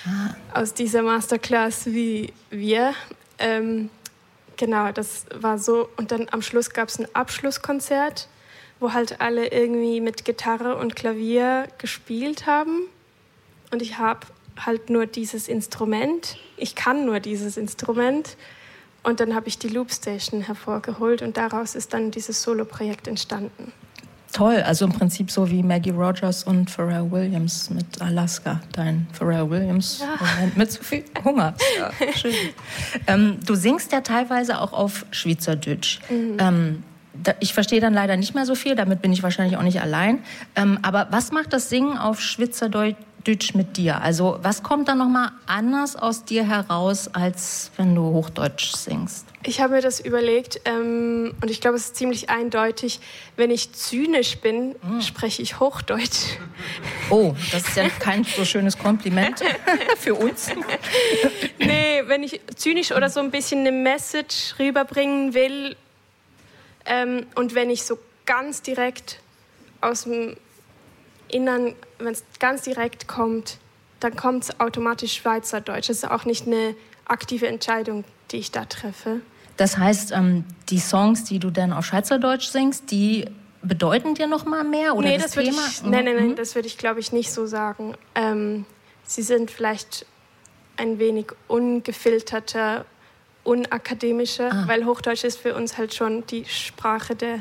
aus dieser Masterclass wie wir. Genau, das war so. Und dann am Schluss gab es ein Abschlusskonzert, wo halt alle irgendwie mit Gitarre und Klavier gespielt haben. Und ich habe halt nur dieses Instrument. Ich kann nur dieses Instrument. Und dann habe ich die Loopstation hervorgeholt und daraus ist dann dieses Solo-Projekt entstanden. Toll, also im Prinzip so wie Maggie Rogers und Pharrell Williams mit Alaska. Dein Pharrell Williams Moment mit zu viel Hunger. Ja, schön. Du singst ja teilweise auch auf Schweizerdeutsch. Ich verstehe dann leider nicht mehr so viel, damit bin ich wahrscheinlich auch nicht allein. Aber was macht das Singen auf Schweizerdeutsch mit dir? Also was kommt da nochmal anders aus dir heraus, als wenn du Hochdeutsch singst? Ich habe mir das überlegt und ich glaube, es ist ziemlich eindeutig. Wenn ich zynisch bin, spreche ich Hochdeutsch. Oh, das ist ja kein so schönes Kompliment für uns. Nee, wenn ich zynisch oder so ein bisschen eine Message rüberbringen will und wenn ich so ganz direkt aus dem Innern, wenn es ganz direkt kommt, dann kommt es automatisch Schweizerdeutsch. Das ist auch nicht eine aktive Entscheidung, die ich da treffe. Das heißt, die Songs, die du dann auf Schweizerdeutsch singst, die bedeuten dir noch mal mehr? Oder nee, das Thema? Nein, das würde ich, glaube ich, nicht so sagen. Sie sind vielleicht ein wenig ungefilterter, unakademischer, weil Hochdeutsch ist für uns halt schon die Sprache der...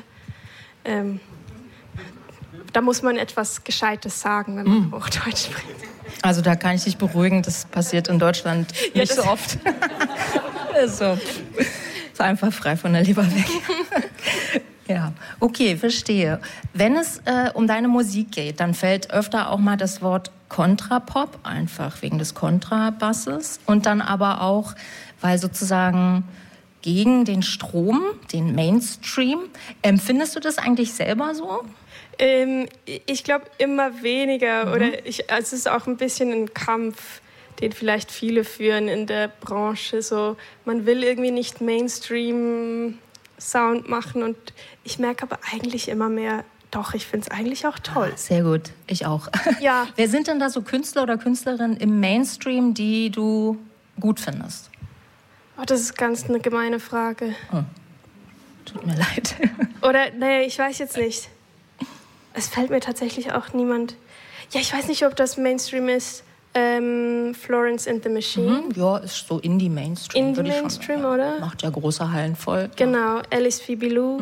da muss man etwas Gescheites sagen, wenn man Hochdeutsch spricht. Also da kann ich dich beruhigen, das passiert in Deutschland nicht so oft. Also, ist einfach frei von der Leber weg. Ja, okay, verstehe. Wenn es um deine Musik geht, dann fällt öfter auch mal das Wort Kontrapop, einfach wegen des Kontrabasses. Und dann aber auch, weil sozusagen gegen den Strom, den Mainstream. Empfindest du das eigentlich selber so? Ich glaube immer weniger. Oder es ist auch ein bisschen ein Kampf, den vielleicht viele führen in der Branche. So, man will irgendwie nicht Mainstream-Sound machen und ich merke aber eigentlich immer mehr, doch, ich finde es eigentlich auch toll. Sehr gut, ich auch. Ja. Wer sind denn da so Künstler oder Künstlerinnen im Mainstream, die du gut findest? Oh, das ist ganz eine gemeine Frage. Oh. Tut mir leid. Oder, naja, ich weiß jetzt nicht. Es fällt mir tatsächlich auch niemand... Ja, ich weiß nicht, ob das Mainstream ist. Florence and the Machine. Ja, ist so Indie-Mainstream. Indie-Mainstream, oder? Macht ja große Hallen voll. Genau, Alice Fibilou.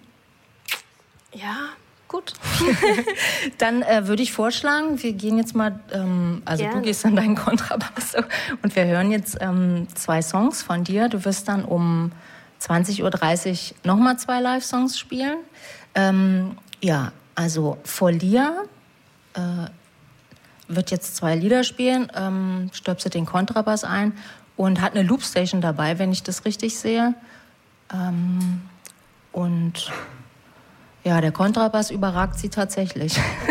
Ja, gut. Dann würde ich vorschlagen, wir gehen jetzt mal, du gehst an deinen Kontrabass und wir hören jetzt 2 Songs von dir. Du wirst dann um 20.30 Uhr nochmal 2 Live-Songs spielen. Also Folia wird jetzt 2 Lieder spielen, stöpselt den Kontrabass ein und hat eine Loopstation dabei, wenn ich das richtig sehe. Und ja, der Kontrabass überragt sie tatsächlich.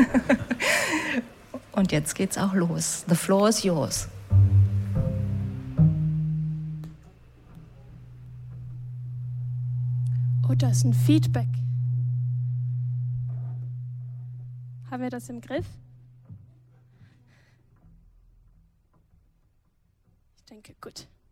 Und jetzt geht's auch los. The floor is yours. Oh, da ist ein Feedback. Haben wir das im Griff? Ich denke, gut.